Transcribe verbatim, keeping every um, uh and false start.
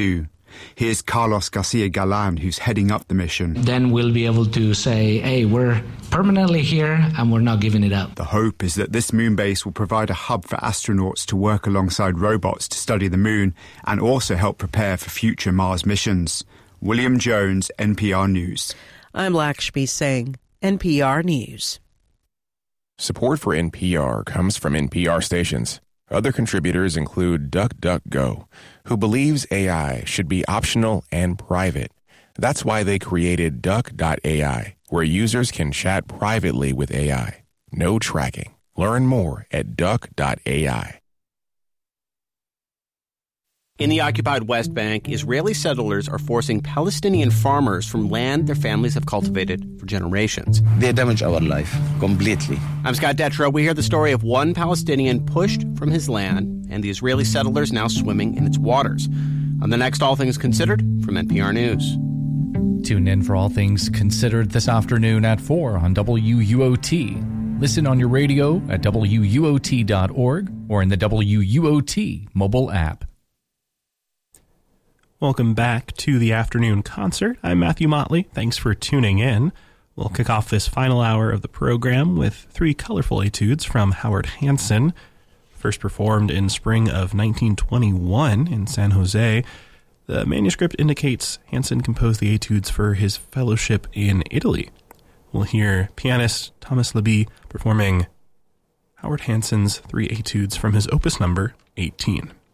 too. Here's Carlos Garcia Galan, who's heading up the mission. Then we'll be able to say, hey, we're permanently here and we're not giving it up. The hope is that this moon base will provide a hub for astronauts to work alongside robots to study the moon and also help prepare for future Mars missions. William Jones, N P R News. I'm Lakshmi Singh, N P R News. Support for N P R comes from N P R stations. Other contributors include DuckDuckGo, who believes A I should be optional and private. That's why they created Duck dot A I, where users can chat privately with A I. No tracking. Learn more at Duck dot A I. In the occupied West Bank, Israeli settlers are forcing Palestinian farmers from land their families have cultivated for generations. They damage our life completely. I'm Scott Detrow. We hear the story of one Palestinian pushed from his land and the Israeli settlers now swimming in its waters. On the next All Things Considered from N P R News. Tune in for All Things Considered this afternoon at four on W U O T. Listen on your radio at W U O T dot org or in the W U O T mobile app. Welcome back to the afternoon concert. I'm Matthew Motley. Thanks for tuning in. We'll kick off this final hour of the program with three colorful etudes from Howard Hanson. First performed in spring of nineteen twenty-one in San Jose, the manuscript indicates Hanson composed the etudes for his fellowship in Italy. We'll hear pianist Thomas Labie performing Howard Hanson's three etudes from his opus number eighteen.